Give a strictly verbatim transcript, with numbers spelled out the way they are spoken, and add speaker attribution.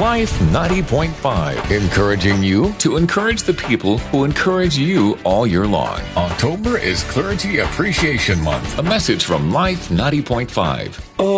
Speaker 1: Life ninety point five, encouraging you to encourage the people who encourage you all year long. October is Clergy Appreciation Month. A message from Life ninety point five.
Speaker 2: Oh,